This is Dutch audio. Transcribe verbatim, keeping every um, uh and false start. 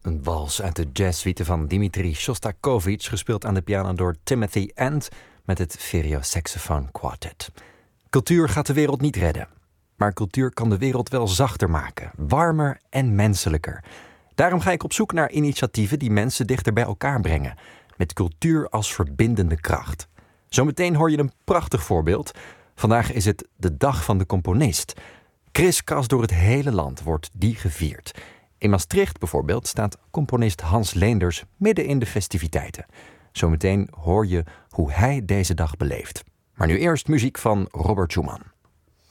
Een wals uit de jazzsuite van Dmitri Shostakovich, gespeeld aan de piano door Timothy Ant met het Fereo-saxophone Quartet. Cultuur gaat de wereld niet redden, maar cultuur kan de wereld wel zachter maken, warmer en menselijker. Daarom ga ik op zoek naar initiatieven die mensen dichter bij elkaar brengen, met cultuur als verbindende kracht. Zometeen hoor je een prachtig voorbeeld. Vandaag is het de Dag van de Componist. Kriskras door het hele land wordt die gevierd. In Maastricht bijvoorbeeld staat componist Hans Leenders midden in de festiviteiten. Zometeen hoor je hoe hij deze dag beleeft. Maar nu eerst muziek van Robert Schumann.